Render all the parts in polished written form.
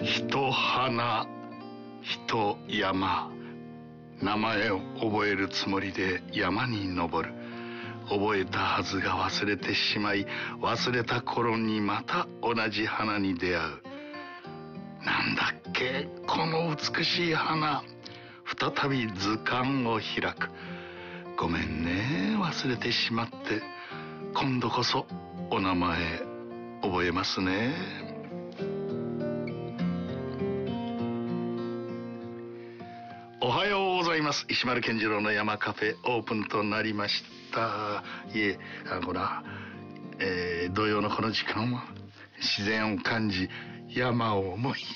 人花人山、名前を覚えるつもりで山に登る。覚えたはずが忘れてしまい、忘れた頃にまた同じ花に出会う。なんだっけこの美しい花。再び図鑑を開く。ごめんね、忘れてしまって。今度こそお名前覚えますね。おはようございます。石丸健次郎の山カフェオープンとなりました。ほら、土曜のこの時間は自然を感じ、山を思い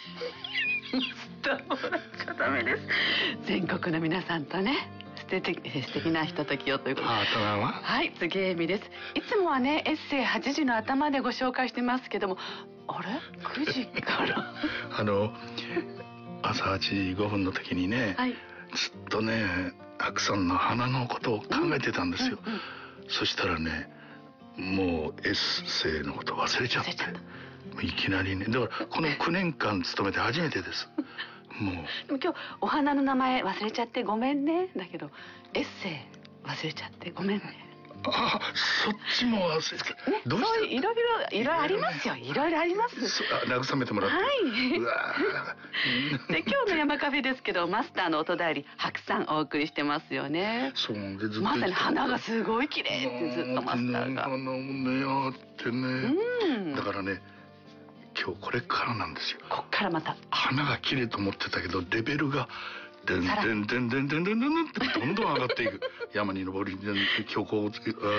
ダメです。全国の皆さんとね、素敵なひとときをということで。 パートナーははい杉恵美です。いつもはねエッセイ8時の頭でご紹介してますけども、あれ9時から朝8時5分の時にね、 はい、 ずっとね白山の花のことを考えてたんですよ、そしたらねもうエッセイのこと忘れちゃっていきなりね、だからこの9年間勤めて初めてですもうでも今日お花の名前忘れちゃってごめんねだけど、エッセイ忘れちゃってごめんね。 あ、そっちも忘れちゃった、ね、どうしていろいろありますよ、いろいろあります。 慰めてもらって、 はい、 うわで今日の山カフェですけど、マスターの音だり白さんお送りしてますよね。 そうでずっとまさに花がすごい綺麗ってずっとマスターが花もねあってね、だからね今日これからなんですよ。 こっからまた花が綺麗と思ってたけどレベルがでんでんでんでんでんでんでんってどんどん上がっていく山に登り標高